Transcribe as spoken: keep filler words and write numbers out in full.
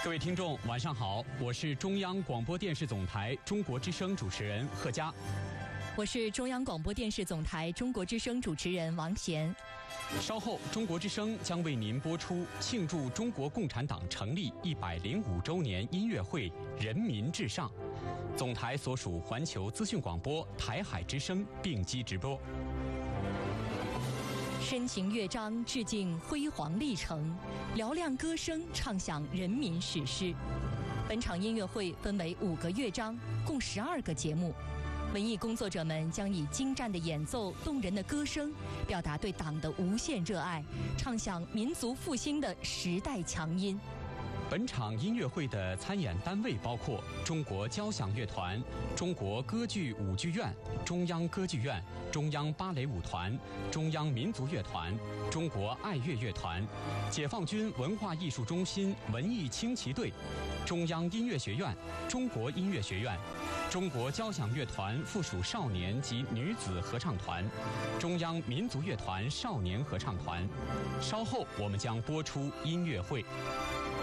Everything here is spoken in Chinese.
各位听众，晚上好，我是中央广播电视总台中国之声主持人贺佳。 我是中央广播电视总台中国之声主持人王贤。 稍后，中国之声将为您播出庆祝中国共产党成立一百零五周年音乐会《人民至上》，总台所属环球资讯广播、台海之声并机直播。 深情乐章致敬辉煌历程，嘹亮歌声唱响人民史诗。本场音乐会分为五个乐章，共十二个节目。文艺工作者们将以精湛的演奏、动人的歌声，表达对党的无限热爱，唱响民族复兴的时代强音。 本场音乐会的参演单位包括中国交响乐团、中国歌剧舞剧院、中央歌剧院、中央芭蕾舞团、中央民族乐团、中国爱乐乐团、解放军文化艺术中心文艺轻骑队、中央音乐学院、中国音乐学院、中国交响乐团附属少年及女子合唱团、中央民族乐团少年合唱团。稍后我们将播出音乐会。